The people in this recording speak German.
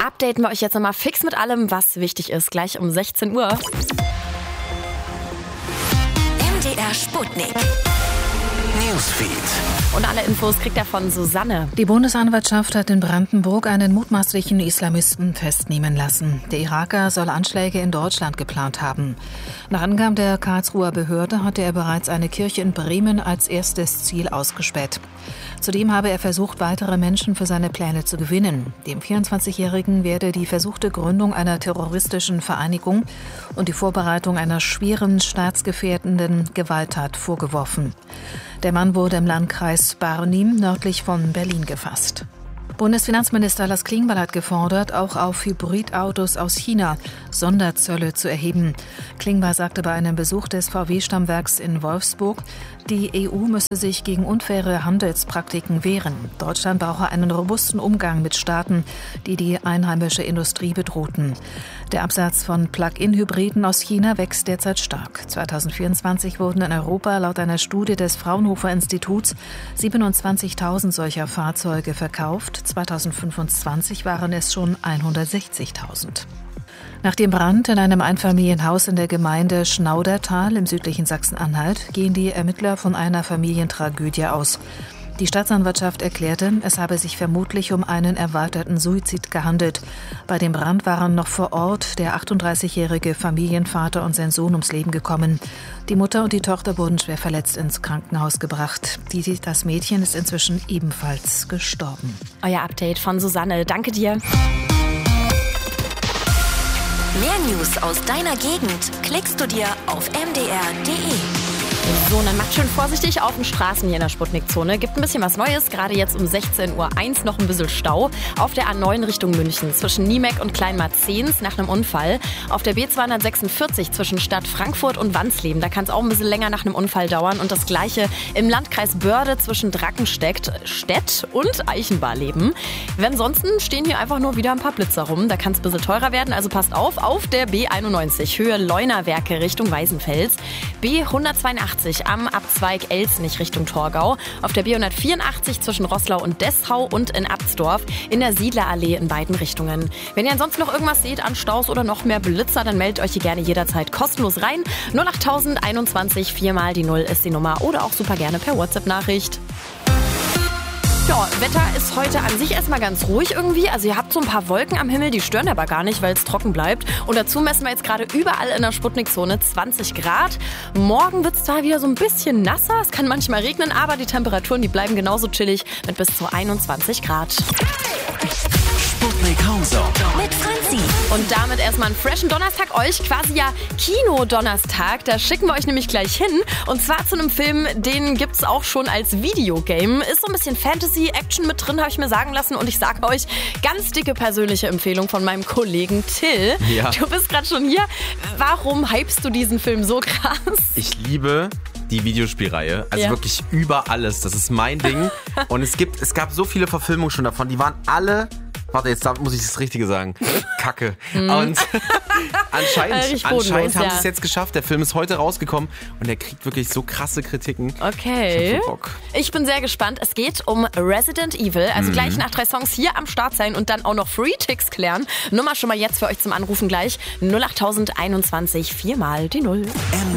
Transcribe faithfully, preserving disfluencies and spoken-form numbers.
updaten wir euch jetzt nochmal fix mit allem, was wichtig ist. Gleich um sechzehn Uhr. M D R Sputnik. Newsfeed. Und alle Infos kriegt er von Susanne. Die Bundesanwaltschaft hat in Brandenburg einen mutmaßlichen Islamisten festnehmen lassen. Der Iraker soll Anschläge in Deutschland geplant haben. Nach Angaben der Karlsruher Behörde hatte er bereits eine Kirche in Bremen als erstes Ziel ausgespäht. Zudem habe er versucht, weitere Menschen für seine Pläne zu gewinnen. Dem vierundzwanzigjährigen werde die versuchte Gründung einer terroristischen Vereinigung und die Vorbereitung einer schweren, staatsgefährdenden Gewalttat vorgeworfen. Der Mann wurde im Landkreis Barnim nördlich von Berlin gefasst. Bundesfinanzminister Lars Klingbeil hat gefordert, auch auf Hybridautos aus China Sonderzölle zu erheben. Klingbeil sagte bei einem Besuch des V W-Stammwerks in Wolfsburg, die E U müsse sich gegen unfaire Handelspraktiken wehren. Deutschland brauche einen robusten Umgang mit Staaten, die die einheimische Industrie bedrohten. Der Absatz von Plug-in-Hybriden aus China wächst derzeit stark. zweitausendvierundzwanzig wurden in Europa laut einer Studie des Fraunhofer Instituts siebenundzwanzigtausend solcher Fahrzeuge verkauft. zweitausendfünfundzwanzig waren es schon hundertsechzigtausend. Nach dem Brand in einem Einfamilienhaus in der Gemeinde Schnaudertal im südlichen Sachsen-Anhalt gehen die Ermittler von einer Familientragödie aus. Die Staatsanwaltschaft erklärte, es habe sich vermutlich um einen erweiterten Suizid gehandelt. Bei dem Brand waren noch vor Ort der achtunddreißigjährige Familienvater und sein Sohn ums Leben gekommen. Die Mutter und die Tochter wurden schwer verletzt ins Krankenhaus gebracht. Die, das Mädchen ist inzwischen ebenfalls gestorben. Euer Update von Susanne. Danke dir. Mehr News aus deiner Gegend klickst du dir auf m d r punkt d e. So, dann macht schön vorsichtig auf den Straßen hier in der Sputnik-Zone. Gibt ein bisschen was Neues, gerade jetzt um sechzehn Uhr eins noch ein bisschen Stau. Auf der A neun Richtung München zwischen Niemeck und Kleinmarzens nach einem Unfall. Auf der B zweihundertsechsundvierzig zwischen Stadt Frankfurt und Wansleben. Da kann es auch ein bisschen länger nach einem Unfall dauern. Und das Gleiche im Landkreis Börde zwischen Drackenstedt Stedt und Eichenbarleben. Ansonsten stehen hier einfach nur wieder ein paar Blitzer rum. Da kann es ein bisschen teurer werden, also passt auf. Auf der B einundneunzig Höhe Leunawerke Richtung Weißenfels. B hundertzweiundachtzig am Abzweig Elsnich Richtung Torgau. Auf der B hundertvierundachtzig zwischen Roßlau und Dessau und in Absdorf in der Siedlerallee in beiden Richtungen. Wenn ihr ansonsten noch irgendwas seht an Staus oder noch mehr Blitzer, dann meldet euch hier gerne jederzeit kostenlos rein. null acht einundzwanzig viermal die Null ist die Nummer oder auch super gerne per WhatsApp-Nachricht. Ja, Wetter ist heute an sich erstmal ganz ruhig irgendwie. Also ihr habt so ein paar Wolken am Himmel, die stören aber gar nicht, weil es trocken bleibt. Und dazu messen wir jetzt gerade überall in der Sputnik-Zone zwanzig Grad. Morgen wird es zwar wieder so ein bisschen nasser, es kann manchmal regnen, aber die Temperaturen, die bleiben genauso chillig mit bis zu einundzwanzig Grad. Sputnik Homezone mit Franzi. Und damit erstmal einen freshen Donnerstag euch, quasi ja Kino-Donnerstag. Da schicken wir euch nämlich gleich hin. Und zwar zu einem Film, den gibt's auch schon als Videogame. Ist so ein bisschen Fantasy-Action mit drin, habe ich mir sagen lassen. Und ich sage euch, ganz dicke persönliche Empfehlung von meinem Kollegen Till. Ja. Du bist gerade schon hier. Warum hypst du diesen Film so krass? Ich liebe die Videospielreihe. Also ja. wirklich über alles. Das ist mein Ding. Und es gibt, es gab so viele Verfilmungen schon davon. Die waren alle... Warte, jetzt muss ich das Richtige sagen. Kacke. Und anscheinend, anscheinend haben sie es jetzt geschafft. Der Film ist heute rausgekommen und der kriegt wirklich so krasse Kritiken. Okay. Ich hab so Bock. Ich bin sehr gespannt. Es geht um Resident Evil. Also mhm. gleich nach drei Songs hier am Start sein und dann auch noch Free-Ticks klären. Nummer schon mal jetzt für euch zum Anrufen gleich. null acht einundzwanzig viermal die Null.